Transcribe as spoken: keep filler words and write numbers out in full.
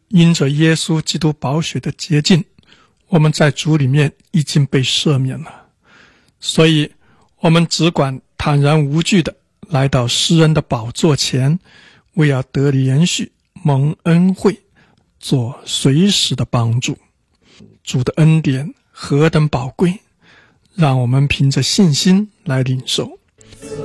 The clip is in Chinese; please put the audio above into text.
因着耶稣基督宝血的洁净，我们在主里面已经被赦免了，所以我们只管坦然无惧地来到施恩的宝座前，为要得连续蒙恩惠，做随时的帮助。主的恩典何等宝贵，让我们凭着信心来领受。